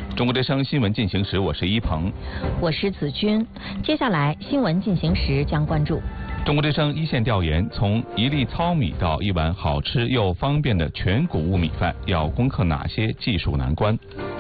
中国之声新闻进行时，我是一鹏， 我是子君。接下来新闻进行时将关注中国之声一线调研：从一粒糙米到一碗好吃又方便的全谷物米饭，要攻克哪些技术难关？